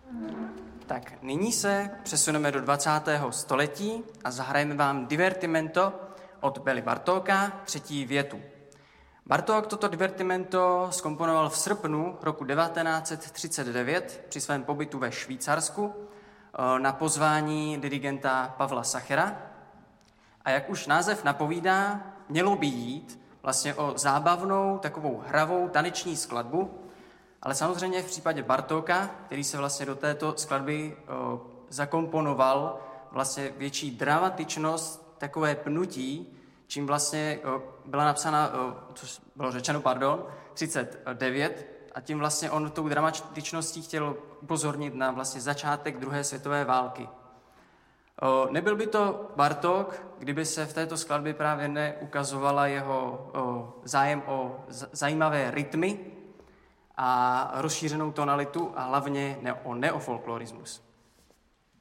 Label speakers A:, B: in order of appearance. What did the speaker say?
A: Tak nyní se přesuneme do 20. století a zahrajeme vám divertimento od Bély Bartóka, 3. větu. Bartók toto divertimento zkomponoval v srpnu roku 1939 při svém pobytu ve Švýcarsku na pozvání dirigenta Pavla Sachera. A jak už název napovídá, mělo by jít vlastně o zábavnou, takovou hravou taneční skladbu, ale samozřejmě v případě Bartóka, který se vlastně do této skladby zakomponoval vlastně větší dramatičnost, takové pnutí, čím vlastně byla napsána, což bylo řečeno, 39, a tím vlastně on tou dramatičností chtěl upozornit na vlastně začátek druhé světové války. Nebyl by to Bartók, kdyby se v této skladbě právě neukazovala jeho zájem o zajímavé rytmy a rozšířenou tonalitu a hlavně o neofolklorismus.